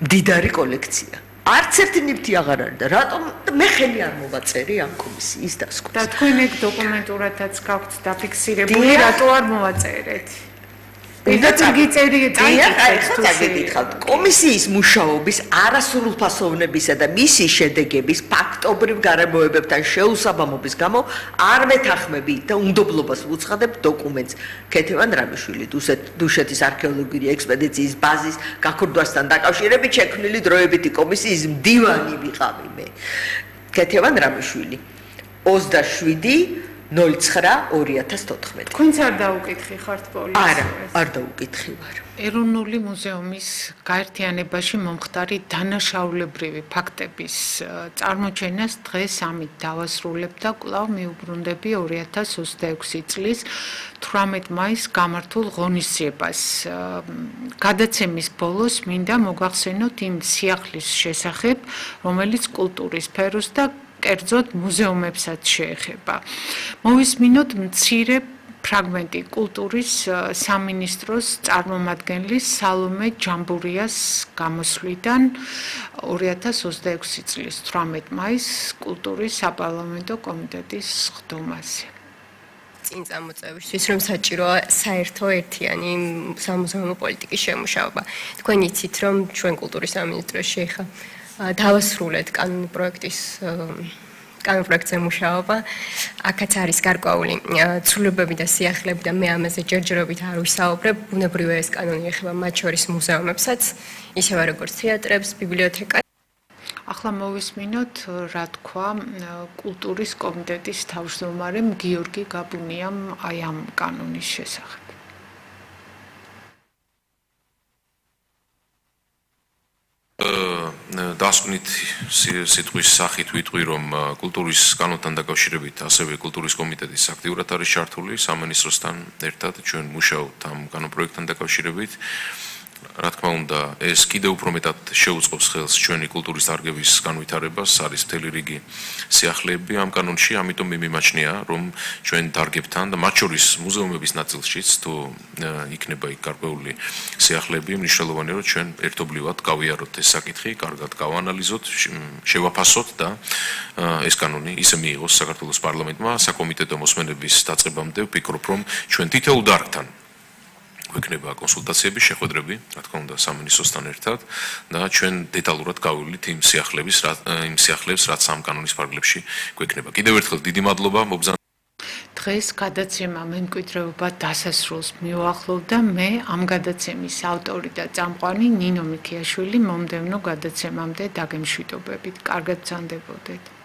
მდიდარი კოლექცია. არც ერთი ნივთი აღარ არის და რატომ მე ხელი არ მოვაწერი ამ კომისიის დასკვნას. და თქვენ ეგ დოკუმენტურადაც გაქვთ დაფიქსირებული, რატო არ მოვაწერეთ? გითხრათ, კომისიის მუშაობის არასრულფასოვნებისა და მისი შედეგების ფაქტობრივ გარემოებებთან შეუსაბამობის გამო არ მეთანხმები და უნდობლობას ვუცხადებ დოკუმენტს ქეთევან რამიშვილი დუშეთის არქეოლოგიური ექსპედიციის ბაზის გაქურდვასთან დაკავშირებით შექმნილი დროებითი კომისიის მდივანი ვიყავი მე. ქეთევან რამიშვილი 27/09/2014. თქვენც არ დაუკითხი ხართ პოლიციას? არ დაუკითხი ვარ. ეროვნული მუზეუმის გაერთიანებაში მომხდარი დანაშაულებრივი ფაქტების წარმოჩენას დღეს ამით დავასრულებ და კვლავ მიუბრუნდები 2026 წლის 18 მაისს გამართულ ღონისძიებას. გადაცემის ბოლოს მინდა მოგახსენოთ იმ სიახლის შესახებ, რომელიც კულტურის სფეროს და კერძოდ მუზეუმებსაც შეეხება. მოვისმინოთ მცირე ფრაგმენტი კულტურის სამინისტროს წარმომადგენლის სალომე ჯამბურიას გამოსვლიდან 2026 წლის 18 მაისს კულტურის საპარლამენტო კომიტეტის სხდომაზე. წინ წამოწევისთვის რომ საჭიროა საერთო ერთიანი სამუზეუმო პოლიტიკის შემუშავება. თქვენ იცით რომ ჩვენ კულტურის სამინისტროში ხა დავასრულეთ კანონპროექტზე მუშაობა. აქაც არის გარკვეული ცვლილებები და სიახლეები და მე ამაზე ჯერჯერობით არ ვისაუბრებ. ბუნებრივია ეს კანონი ეხება მათ შორის მუზეუმებსაც, ისევე როგორც თეატრებს, ბიბლიოთეკას. ახლა მოვისმინოთ, რა თქვა კულტურის კომიტეტის თავმჯდომარემ გიორგი გაბუნიამ აი ამ კანონის შესახებ. დასკვნით სიტყვის სახით ვიტყვი, რომ კულტურის კანონთან დაკავშირებით ასევე კულტურის კომიტეტის აქტიურად არის ჩართული სამინისტროსთან ერთად ჩვენ მუშაობთ ამ კანონპროექტთან დაკავშირებით. რა თქმა უნდა, ეს კიდევ უფრო მეტად შეუწყობს ხელს ჩვენი კულტურის დარგების განვითარებას, არის მთელი რიგი სიახლეები ამ კანონში, ამიტომ მიმაჩნია, რომ ჩვენ დარგებთან და მათ შორის მუზეუმების ნაწილშიც თუ იქნება იქ გარკვეული სიახლეები, მნიშვნელოვანია, რომ ჩვენ ერთობლივად გავიაროთ ეს საკითხი, კარგად გავანალიზოთ, შევაფასოთ და ეს კანონი ისე მიიღოს საქართველოს პარლამენტმა საკომიტეტო მოსმენების დაწყებამდე. ვფიქრობ, რომ ჩვენ თითოეულ დარგთან გვექნება კონსულტაციები, შეხვედრები, რა თქმა უნდა, სამინისტროსთან ერთად და ჩვენ დეტალურად გავივლით იმ სიახლეებს, რაც ამ კანონის ფარგლებში გვექნება. კიდევ ერთხელ დიდი მადლობა მობრძანებელს. დღეს გადაცემა მემკვიდრეობა დასასრულს მივუახლოვდა მე ამ გადაცემის ავტორი და წამყვანი ნინო მიქიაშვილი მომდევნო გადაცემამდე დაგემშვიდობებით. კარგად ბრძანდებოდეთ.